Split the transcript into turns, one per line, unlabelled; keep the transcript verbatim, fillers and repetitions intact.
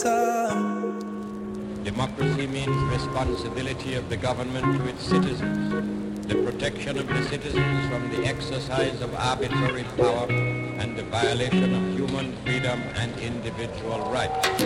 Democracy means responsibility of the government to its citizens, the protection of the citizens from the exercise of arbitrary power and the violation of human freedom and individual rights.